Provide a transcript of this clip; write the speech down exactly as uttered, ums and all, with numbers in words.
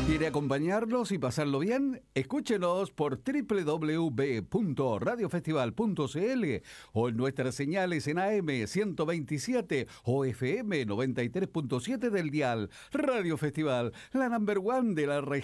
¿Quiere acompañarnos y pasarlo bien? Escúchenos por doble u doble u doble u punto radio festival punto c l o en nuestras señales en A M ciento veintisiete o F M noventa y tres punto siete del dial. Radio Festival, la number one de la región.